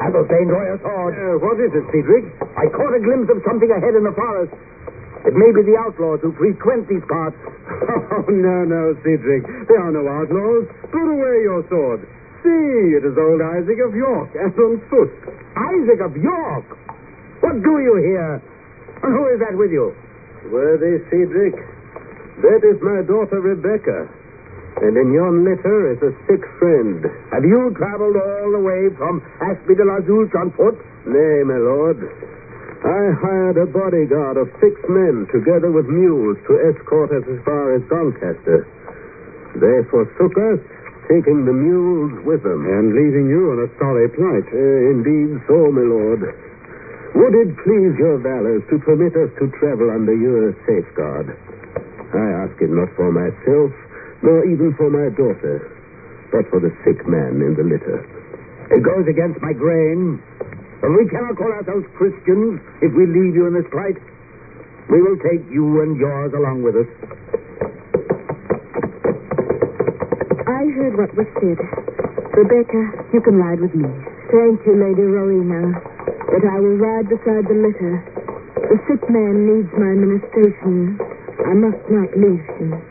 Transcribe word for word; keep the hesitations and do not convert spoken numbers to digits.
Athelstane, draw your sword. Uh, what is it, Cedric? I caught a glimpse of something ahead in the forest. It may be the outlaws who frequent these parts. Oh, no, no, Cedric. There are no outlaws. Put away your sword. See, it is old Isaac of York, and on foot. Isaac of York? What do you here? And who is that with you? Worthy Cedric, that is my daughter Rebecca. And in yon litter is a sick friend. Have you traveled all the way from Ashby de la Zouche on foot? Nay, my lord. I hired a bodyguard of six men together with mules to escort us as far as Doncaster. They forsook us, taking the mules with them. And leaving you in a sorry plight. Uh, indeed so, my lord. Would it please your valors to permit us to travel under your safeguard? I ask it not for myself, nor even for my daughter, but for the sick man in the litter. It goes against my grain. But we cannot call ourselves Christians if we leave you in this plight. We will take you and yours along with us. I heard what was said. Rebecca, you can ride with me. Thank you, Lady Rowena. But I will ride beside the litter. The sick man needs my ministration. I must not leave him.